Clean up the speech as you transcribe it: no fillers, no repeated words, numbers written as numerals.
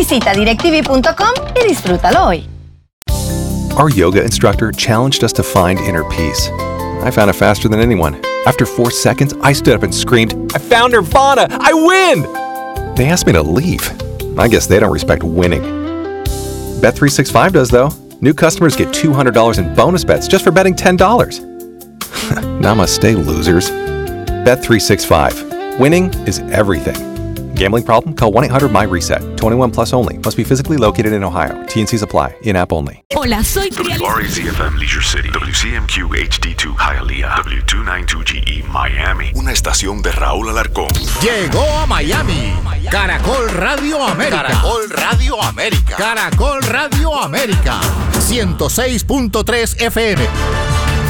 Visita directv.com y disfrútalo hoy. Our yoga instructor challenged us to find inner peace. I found it faster than anyone. After 4 seconds, I stood up and screamed, "I found Nirvana! I win!" They asked me to leave. I guess they don't respect winning. Bet365 does, though. New customers get $200 in bonus bets just for betting $10. Namaste, losers. Bet365. Winning is everything. Gambling problem? Call 1-800-MY-RESET. 21 plus only. Must be physically located in Ohio. T&Cs apply. In-app only. Hola, soy WRAC-FM Leisure City, WCMQ HD2 Hialeah, W292GE Miami. Una estación de Raúl Alarcón. Llegó a Miami. Caracol Radio América. Caracol Radio América. Caracol Radio América. 106.3 FM.